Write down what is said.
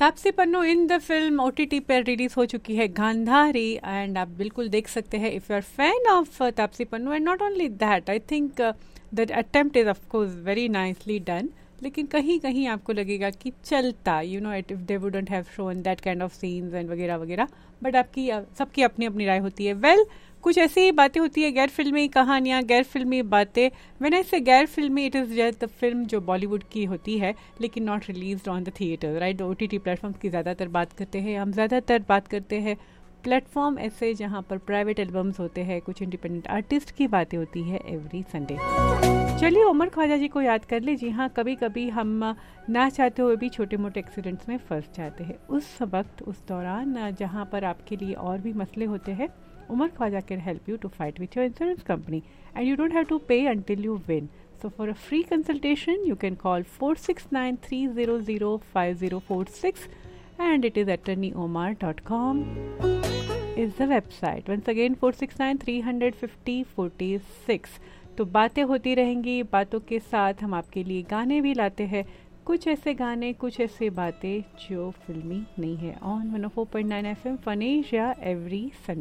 Taapsee Pannu in the film OTT पर release हो चुकी है गांधारी, एंड आप बिल्कुल देख सकते हैं if you are fan of Taapsee Pannu. And not only that, I think that attempt is of course very nicely done. लेकिन कहीं कहीं आपको लगेगा कि चलता, you know, it if they wouldn't have shown that kind of scenes and वगैरह वगैरह. But आपकी सबकी अपनी अपनी राय होती है. वेल, कुछ ऐसी बातें होती है, गैर फिल्मी कहानियाँ, गैर फिल्मी बातें. व्हेन आई से गैर फिल्मी, it is just the film जो बॉलीवुड की होती है लेकिन not released on the theatre, right. OTT platforms की ज़्यादातर बात करते हैं हम. ज़्यादातर बात करते हैं प्लेटफॉर्म ऐसे जहाँ पर प्राइवेट एल्बम्स होते हैं, कुछ इंडिपेंडेंट आर्टिस्ट की बातें होती है एवरी संडे. चलिए उमर ख्वाजा जी को याद कर ले. जी हाँ, कभी कभी हम ना चाहते हुए भी छोटे मोटे एक्सीडेंट्स में फंस जाते हैं. उस वक्त, उस दौरान जहाँ पर आपके लिए और भी मसले होते हैं, Umar Khwaja can help you to fight with your insurance company, and you don't have to pay until you win. So for a free consultation, you can call 469-300-5046, and it is attorneyomar.com is the website. Once again, 469-300-5046. तो बातें होती रहेंगी. बातों के साथ हम आपके लिए गाने भी लाते हैं. कुछ ऐसे गाने, कुछ ऐसे बातें जो फिल्मी नहीं है. On 104.9 FM fun Asia every Sunday.